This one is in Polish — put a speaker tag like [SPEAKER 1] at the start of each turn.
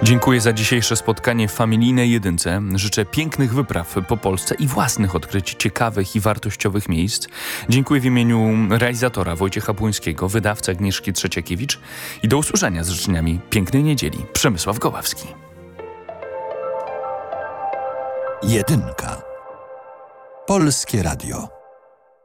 [SPEAKER 1] Dziękuję za dzisiejsze spotkanie w Familijnej Jedynce. Życzę pięknych wypraw po Polsce i własnych odkryć ciekawych i wartościowych miejsc. Dziękuję w imieniu realizatora Wojciecha Błońskiego, wydawcy Agnieszki Trzeciakiewicz i do usłyszenia z życzeniami pięknej niedzieli. Przemysław Goławski.
[SPEAKER 2] Jedynka. Polskie Radio.